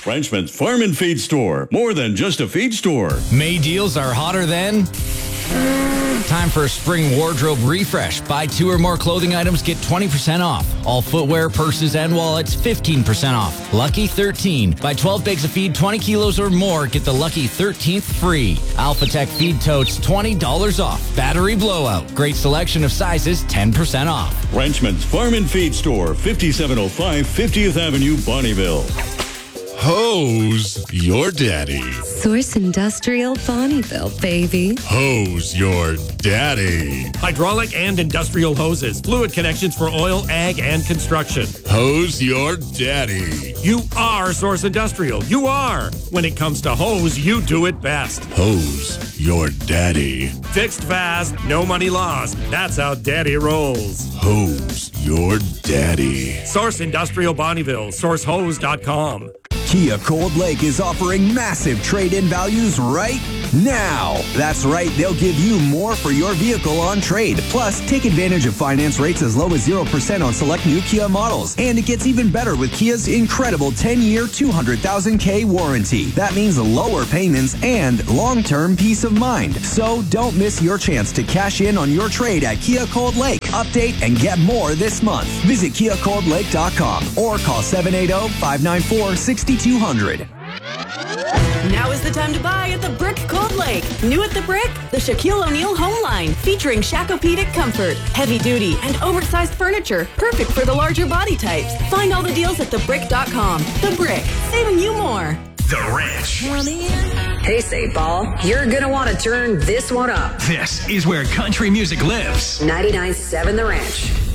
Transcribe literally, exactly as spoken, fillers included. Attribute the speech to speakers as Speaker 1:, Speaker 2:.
Speaker 1: Frenchman's Farm and Feed Store. More than just a feed store.
Speaker 2: May deals are hotter than... Time for a spring wardrobe refresh. Buy two or more clothing items, get twenty percent off. All footwear, purses, and wallets, fifteen percent off. Lucky thirteen. Buy twelve bags of feed, twenty kilos or more, get the Lucky thirteenth free. Alphatech feed totes, twenty dollars off. Battery blowout. Great selection of sizes, ten percent off.
Speaker 1: Frenchman's Farm and Feed Store, fifty-seven oh five fiftieth Avenue, Bonnyville.
Speaker 3: Hose your daddy.
Speaker 4: Source Industrial Bonnyville, baby.
Speaker 3: Hose your daddy.
Speaker 5: Hydraulic and industrial hoses. Fluid connections for oil, ag, and construction.
Speaker 3: Hose your daddy.
Speaker 5: You are Source Industrial. You are. When it comes to hose, you do it best.
Speaker 3: Hose your daddy.
Speaker 5: Fixed fast, no money lost. That's how daddy rolls.
Speaker 3: Hose your daddy.
Speaker 5: Source Industrial Bonnyville. source hose dot com.
Speaker 6: Kia Cold Lake is offering massive trade-in values right now. That's right, they'll give you more for your vehicle on trade. Plus, take advantage of finance rates as low as zero percent on select new Kia models. And it gets even better with Kia's incredible ten-year, two hundred thousand K warranty. That means lower payments and long-term peace of mind. So don't miss your chance to cash in on your trade at Kia Cold Lake. Update and get more this month. Visit kia cold lake dot com or call seven eight zero, five nine four, six two zero zero.
Speaker 7: Now is the time to buy at the Brick Cold Lake. New at the Brick, the Shaquille O'Neal home line featuring Shacopedic comfort, heavy duty, and oversized furniture, perfect for the larger body types. Find all the deals at the brick dot com. The Brick, saving you more.
Speaker 8: The Ranch.
Speaker 9: Hey, Saint Paul, you're gonna want to turn this one up.
Speaker 8: This is where country music lives.
Speaker 9: ninety-nine point seven The Ranch.